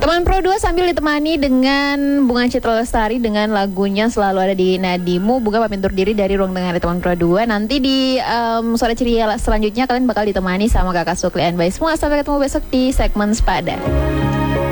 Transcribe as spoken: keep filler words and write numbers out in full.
Teman Pro dua sambil ditemani dengan Bunga Citra Lestari dengan lagunya Selalu Ada di Nadimu. Bunga pamit undur diri dari Ruang Dengar Teman Pro dua. Nanti di um, Sore Ceria selanjutnya kalian bakal ditemani sama Kakak Sukli and Bye. Semua sampai ketemu besok di segmen Sepada.